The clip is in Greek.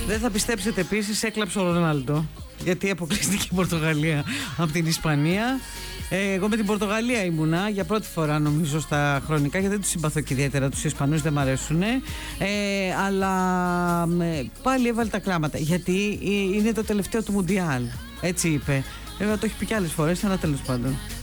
Δεν θα πιστέψετε, επίσης έκλαψε ο Ρονάλντο, γιατί αποκλείστηκε η Πορτογαλία από την Ισπανία. Εγώ με την Πορτογαλία ήμουνα για πρώτη φορά, νομίζω, στα χρονικά, γιατί δεν τους συμπαθώ και ιδιαίτερα, τους Ισπανούς δεν μ' αρέσουν. Αλλά πάλι έβαλε τα κλάματα, γιατί είναι το τελευταίο του Μουντιάλ. Έτσι είπε. Βέβαια το έχει πει και άλλες φορές, αλλά τέλος πάντων.